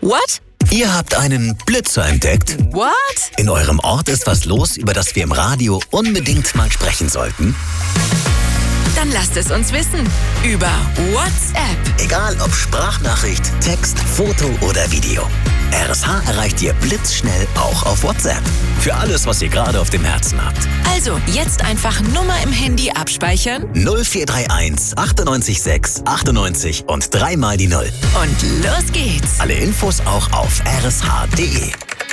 What? Ihr habt einen Blitzer entdeckt. What? In eurem Ort ist was los, über das wir im Radio unbedingt mal sprechen sollten. Dann lasst es uns wissen. Über WhatsApp. Egal ob Sprachnachricht, Text, Foto oder Video. RSH erreicht ihr blitzschnell auch auf WhatsApp. Für alles, was ihr gerade auf dem Herzen habt. Also jetzt einfach Nummer im Handy abspeichern 0431 98 6 98 und 3 mal die 0. und los geht's. Alle Infos auch auf rsh.de.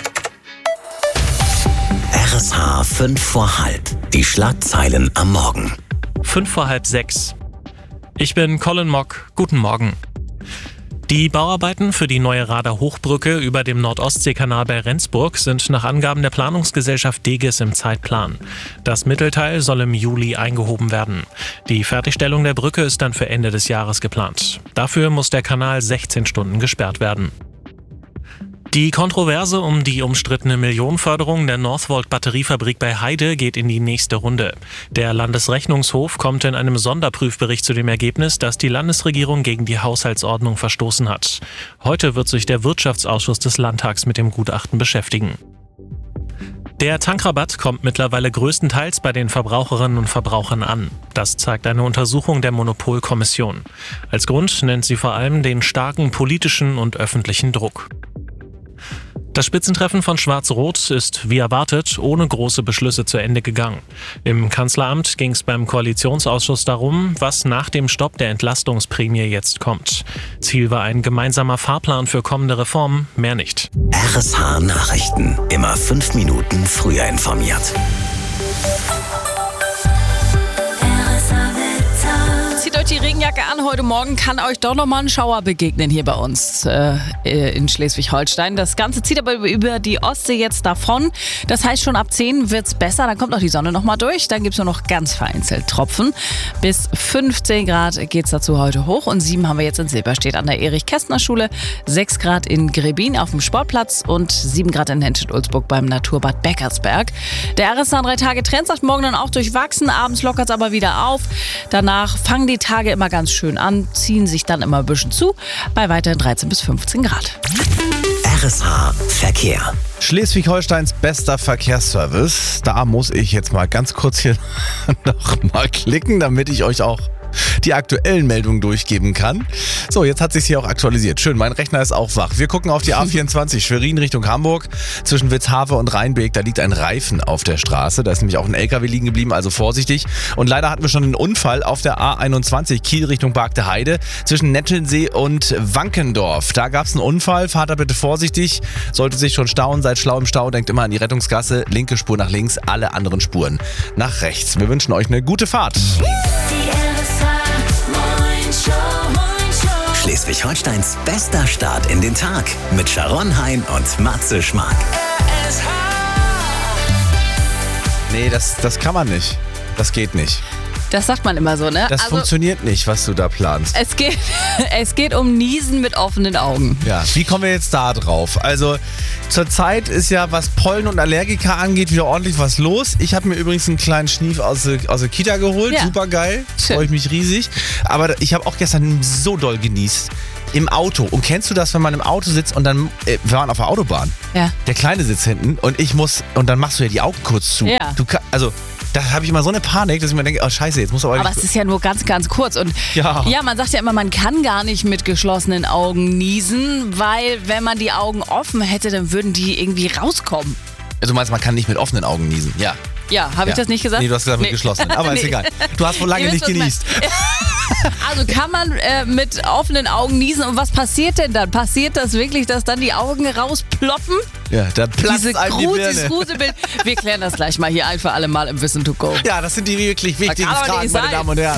RSH 5 vor halb. Die Schlagzeilen am Morgen. 5:05. Ich bin Colin Mock. Guten Morgen. Die Bauarbeiten für die neue Rader Hochbrücke über dem Nordostseekanal bei Rendsburg sind nach Angaben der Planungsgesellschaft Degis im Zeitplan. Das Mittelteil soll im Juli eingehoben werden. Die Fertigstellung der Brücke ist dann für Ende des Jahres geplant. Dafür muss der Kanal 16 Stunden gesperrt werden. Die Kontroverse um die umstrittene Millionenförderung der Northvolt-Batteriefabrik bei Heide geht in die nächste Runde. Der Landesrechnungshof kommt in einem Sonderprüfbericht zu dem Ergebnis, dass die Landesregierung gegen die Haushaltsordnung verstoßen hat. Heute wird sich der Wirtschaftsausschuss des Landtags mit dem Gutachten beschäftigen. Der Tankrabatt kommt mittlerweile größtenteils bei den Verbraucherinnen und Verbrauchern an. Das zeigt eine Untersuchung der Monopolkommission. Als Grund nennt sie vor allem den starken politischen und öffentlichen Druck. Das Spitzentreffen von Schwarz-Rot ist, wie erwartet, ohne große Beschlüsse zu Ende gegangen. Im Kanzleramt ging es beim Koalitionsausschuss darum, was nach dem Stopp der Entlastungsprämie jetzt kommt. Ziel war ein gemeinsamer Fahrplan für kommende Reformen, mehr nicht. RSH Nachrichten. Immer 5 Minuten früher informiert. Zieht euch die Regenjacke an. Heute Morgen kann euch doch nochmal ein Schauer begegnen hier bei uns in Schleswig-Holstein. Das Ganze zieht aber über die Ostsee jetzt davon. Das heißt, schon ab 10 wird's besser. Dann kommt auch die Sonne nochmal durch. Dann gibt's nur noch ganz vereinzelt Tropfen. Bis 15 Grad geht's dazu heute hoch. Und 7 haben wir jetzt in Silberstedt an der Erich-Kästner-Schule. 6 Grad in Grebin auf dem Sportplatz und 7 Grad in Henstedt-Ulzburg beim Naturbad Beckersberg. Der RSH 3-Tage-Trend sagt morgen dann auch durchwachsen. Abends lockert's aber wieder auf. Danach fangen die Tage immer ganz schön an, ziehen sich dann immer ein bisschen zu, bei weiterhin 13 bis 15 Grad. RSH Verkehr. Schleswig-Holsteins bester Verkehrsservice. Da muss ich jetzt mal ganz kurz hier noch mal klicken, damit ich euch auch die aktuellen Meldungen durchgeben kann. So, jetzt hat sich's hier auch aktualisiert. Schön, mein Rechner ist auch wach. Wir gucken auf die A24 Schwerin Richtung Hamburg. Zwischen Witzhafe und Rheinbeek, da liegt ein Reifen auf der Straße. Da ist nämlich auch ein LKW liegen geblieben, also vorsichtig. Und leider hatten wir schon einen Unfall auf der A21 Kiel Richtung Bargte Heide. Zwischen Nettelsee und Wankendorf. Da gab's einen Unfall. Fahrt da bitte vorsichtig. Sollte sich schon stauen, seid schlau im Stau. Denkt immer an die Rettungsgasse. Linke Spur nach links, alle anderen Spuren nach rechts. Wir wünschen euch eine gute Fahrt. Schleswig-Holsteins bester Start in den Tag mit Sharon Hein und Matze Schmark. Nee, das kann man nicht. Das geht nicht. Das sagt man immer so, ne? Das funktioniert nicht, was du da planst. Es geht um Niesen mit offenen Augen. Ja, wie kommen wir jetzt da drauf? Also zurzeit ist ja, was Pollen und Allergiker angeht, wieder ordentlich was los. Ich habe mir übrigens einen kleinen Schnief aus der Kita geholt. Ja. Super geil. Schön. Freue ich mich riesig. Aber ich habe auch gestern so doll genießt. Im Auto. Und kennst du das, wenn man im Auto sitzt und dann, wir waren auf der Autobahn. Ja. Der Kleine sitzt hinten und dann machst du ja die Augen kurz zu. Ja. Da habe ich immer so eine Panik, dass ich mir denke, oh scheiße, jetzt muss aber... Aber es ist ja nur ganz, ganz kurz. Und Ja. man sagt ja immer, man kann gar nicht mit geschlossenen Augen niesen, weil wenn man die Augen offen hätte, dann würden die irgendwie rauskommen. Also du meinst, man kann nicht mit offenen Augen niesen? Ja. Ja, habe ich das nicht gesagt? Nee, du hast gesagt mit geschlossenen. Aber ist Nee. egal. Du hast wohl lange Ihr nicht wisst, was ich genießt. Also kann man mit offenen Augen niesen und was passiert denn dann? Passiert das wirklich, dass dann die Augen rausploppen? Ja, da platzt Dieses einem die Birne. Gruselbild. Wir klären das gleich mal hier ein für alle Mal im Wissen to go. Ja, das sind die wirklich wichtigen kann aber Fragen, nicht meine sein. Damen und Herren.